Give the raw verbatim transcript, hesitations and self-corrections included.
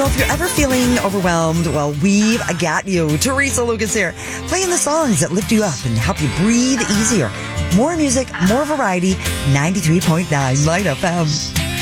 if you're ever feeling overwhelmed, well, we've got you. Teresa Lucas here, playing the songs that lift you up and help you breathe easier. More music, more variety, ninety-three point nine Light F M.